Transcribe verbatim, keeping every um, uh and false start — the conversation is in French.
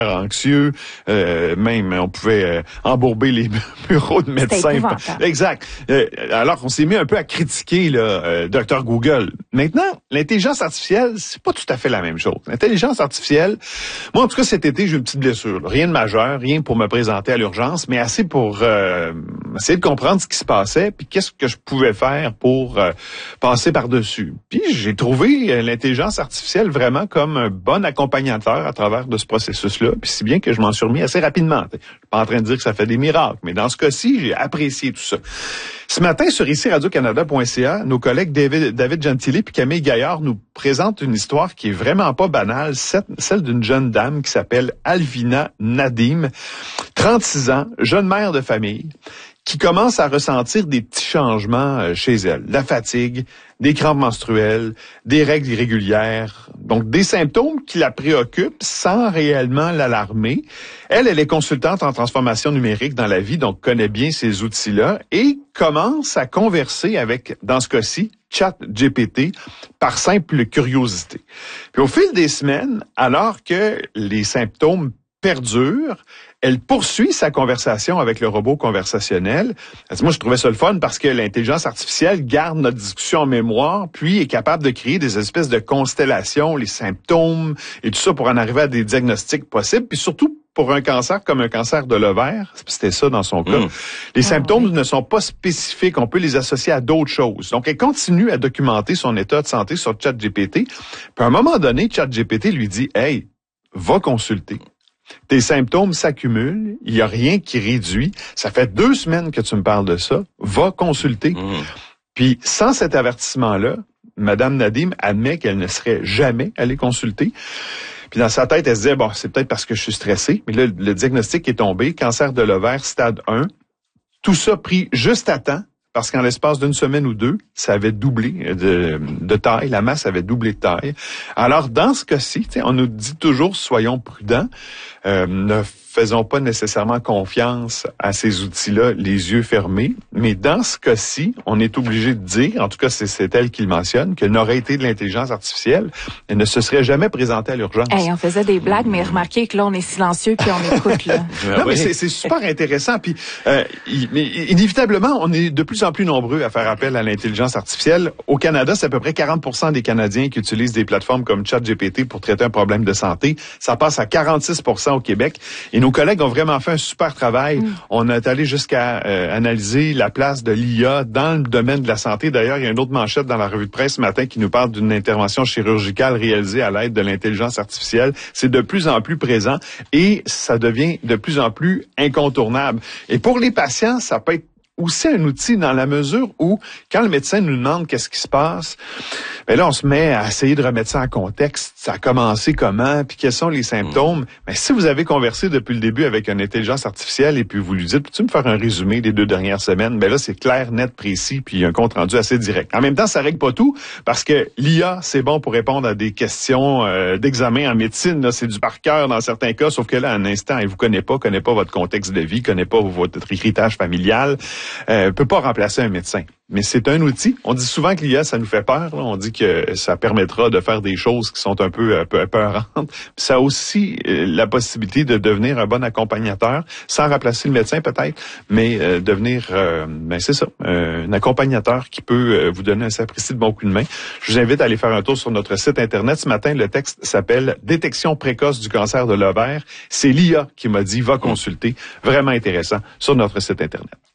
anxieux, euh, même on pouvait euh, embourber les bureaux de médecins. Exact. Euh, alors qu'on s'est mis un peu à critiquer là, euh, docteur Google. Maintenant, l'intelligence artificielle, c'est pas tout à fait la même chose. L'intelligence artificielle, moi en tout cas cet été, j'ai eu une petite blessure. Là. Rien de majeur, rien pour me présenter à l'urgence, mais assez pour euh, essayer de comprendre ce qui se passait, puis qu'est-ce que je pouvais faire pour euh, passer par-dessus. Puis j'ai trouvé euh, l'intelligence artificielle vraiment comme un bon accompagnateur à travers de ce processus-là. Puis si bien que je m'en suis remis assez rapidement. Je suis pas en train de dire que ça fait des miracles, mais dans ce cas-ci, j'ai apprécié tout ça. Ce matin, sur ici radio canada point c a, nos collègues David, David Gentili et Camille Gaillard nous présentent une histoire qui est vraiment pas banale, celle d'une jeune dame qui s'appelle Alvina Nadim, trente-six ans, jeune mère de famille, qui commence à ressentir des petits changements chez elle. La fatigue, des crampes menstruelles, des règles irrégulières. Donc, des symptômes qui la préoccupent sans réellement l'alarmer. Elle, elle est consultante en transformation numérique dans la vie, donc connaît bien ces outils-là et commence à converser avec, dans ce cas-ci, ChatGPT par simple curiosité. Puis au fil des semaines, alors que les symptômes perdure, elle poursuit sa conversation avec le robot conversationnel. Moi, je trouvais ça le fun parce que l'intelligence artificielle garde notre discussion en mémoire, puis est capable de créer des espèces de constellations, les symptômes et tout ça pour en arriver à des diagnostics possibles, puis surtout pour un cancer comme un cancer de l'ovaire, c'était ça dans son cas, mmh. les ah, symptômes oui. ne sont pas spécifiques, on peut les associer à d'autres choses. Donc, elle continue à documenter son état de santé sur ChatGPT. Puis à un moment donné, ChatGPT lui dit « Hey, va consulter. » Tes symptômes s'accumulent, il n'y a rien qui réduit. Ça fait deux semaines que tu me parles de ça. Va consulter. Mmh. Puis, sans cet avertissement-là, Madame Nadim admet qu'elle ne serait jamais allée consulter. Puis, dans sa tête, elle se disait, bon, c'est peut-être parce que je suis stressée. Mais là, le diagnostic est tombé. Cancer de l'ovaire, stade un. Tout ça pris juste à temps. Parce qu'en l'espace d'une semaine ou deux, ça avait doublé de, de taille, la masse avait doublé de taille. Alors, dans ce cas-ci, on nous dit toujours, soyons prudents, euh, ne faisons pas nécessairement confiance à ces outils-là, les yeux fermés. Mais dans ce cas-ci, on est obligé de dire, en tout cas, c'est, c'est elle qui le mentionne, qu'elle n'aurait été de l'intelligence artificielle, elle ne se serait jamais présentée à l'urgence. Hey, on faisait des blagues, mais remarquez que là, on est silencieux puis on écoute, là. Non, mais c'est, c'est super intéressant. Puis, euh, mais inévitablement, on est de plus en plus nombreux à faire appel à l'intelligence artificielle. Au Canada, c'est à peu près quarante pour cent des Canadiens qui utilisent des plateformes comme ChatGPT pour traiter un problème de santé. Ça passe à quarante-six pour cent au Québec. Et nos collègues ont vraiment fait un super travail. Mm. On est allé jusqu'à euh, analyser la place de l'I A dans le domaine de la santé. D'ailleurs, il y a une autre manchette dans la revue de presse ce matin qui nous parle d'une intervention chirurgicale réalisée à l'aide de l'intelligence artificielle. C'est de plus en plus présent et ça devient de plus en plus incontournable. Et pour les patients, ça peut être aussi un outil dans la mesure où, quand le médecin nous demande qu'est-ce qui se passe, ben là, on se met à essayer de remettre ça en contexte. Ça a commencé comment, puis quels sont les symptômes. Mais si vous avez conversé depuis le début avec une intelligence artificielle et puis vous lui dites, peux-tu me faire un résumé des deux dernières semaines? Ben là, c'est clair, net, précis, puis un compte rendu assez direct. En même temps, ça règle pas tout, parce que l'I A, c'est bon pour répondre à des questions euh, d'examen en médecine. Là, c'est du par cœur dans certains cas, sauf que là, à un instant, elle vous connaît pas, connaît pas votre contexte de vie, connaît pas votre héritage familial. Euh, peut pas remplacer un médecin. Mais c'est un outil. On dit souvent que l'I A, ça nous fait peur. Là. On dit que ça permettra de faire des choses qui sont un peu, un peu peurantes. Ça a aussi euh, la possibilité de devenir un bon accompagnateur, sans remplacer le médecin peut-être, mais euh, devenir, euh, ben c'est ça, euh, un accompagnateur qui peut euh, vous donner un sapristi de bon coup de main. Je vous invite à aller faire un tour sur notre site Internet. Ce matin, le texte s'appelle « Détection précoce du cancer de l'ovaire ». C'est l'I A qui m'a dit « Va consulter ». Vraiment intéressant sur notre site Internet.